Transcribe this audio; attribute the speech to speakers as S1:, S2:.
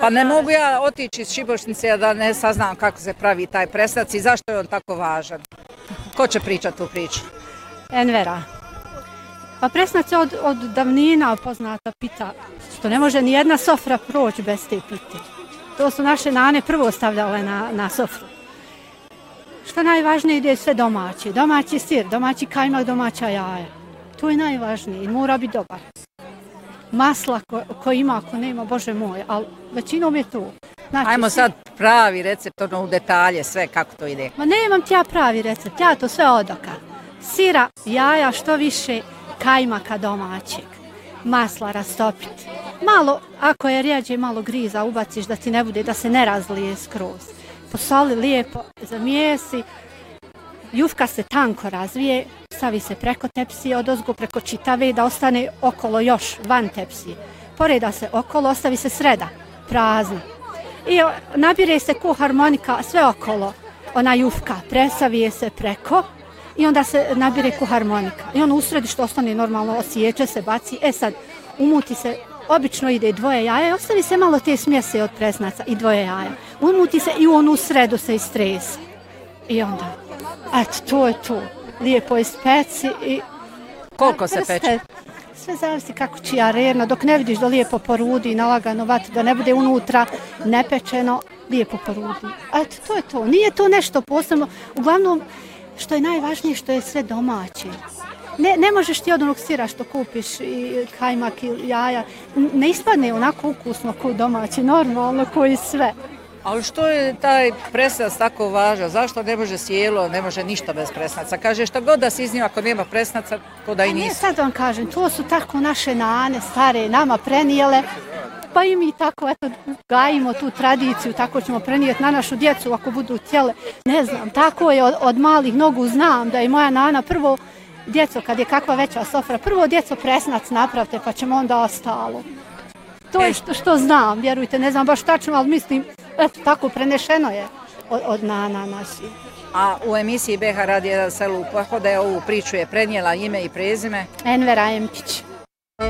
S1: Pa ne mogu ja otići iz Šibošnice da ne saznam kako se pravi taj presnac i zašto je on tako važan. Ko će pričati tu priču?
S2: Envera. Pa presnac je od davnina poznata pita, što ne može ni jedna sofra proći bez te pite. To su naše nane prvo stavljale na sofru. Što najvažnije ide sve domaće. Domaći sir, domaći kajmak, domaća jaja. To je najvažnije i mora biti dobar. Masla ko ima, ko nema, Bože moj, ali većinom je to. Znači,
S1: ajmo sad pravi recept, ono u detalje, sve kako to ide.
S2: Ma nemam ti ja pravi recept, ja to sve odoka. Sira, jaja, što više kajmaka domaćeg. Masla rastopiti. Malo, ako je rijeđe, malo griza ubaciš da ti ne bude, da se ne razlije skroz. Posoli lijepo, zamijesi, jufka se tanko razvije, stavi se preko tepsije, odozgo preko čitave da ostane okolo još van tepsije. Poreda se okolo, ostavi se sreda, prazna. I nabire se ko harmonika sve okolo, ona jufka, presavije se preko i onda se nabire ko harmonika. I ono u središtu ostane normalno, osjeće se, baci. Sad, umuti se, obično ide 2 jaja i ostavi se malo te smjese od presnaca i 2 jaja. Umuti se i u onu sredu se istrese. I onda, eto, to je to. Lijepo ispeci i...
S1: Koliko se peče?
S2: Sve zavisi kako čija rerna, dok ne vidiš da lijepo porudi, nalagano vati, da ne bude unutra nepečeno, lijepo porudi. Eto, to je to. Nije to nešto posebno. Uglavnom, što je najvažnije, što je sve domaće. Ne možeš ti od onog sira što kupiš i kajmak i jaja, ne ispadne onako ukusno kao domaći, normalno, koji sve.
S1: Ali što je taj presnac tako važan? Zašto ne može sjelo, ne može ništa bez presnaca? Kaže šta god da si iznio ako nema presnaca, ko da i nisu.
S2: Ne, sad vam kažem, to su tako naše nane stare nama prenijele, pa i mi tako eto gajimo tu tradiciju, tako ćemo prenijeti na našu djecu ako budu htjele. Ne znam, tako je od malih nogu znam da je moja nana prvo djeco, kad je kakva veća sofra, prvo djeco presnac napravite pa ćemo onda ostalo. To je što znam, vjerujte, ne znam baš tačno, ali mislim, eto, tako prenešeno je od nana naših.
S1: A u emisiji BH Radija selu Pahode ovu priču je prenijela ime i prezime?
S2: Envera Emkić.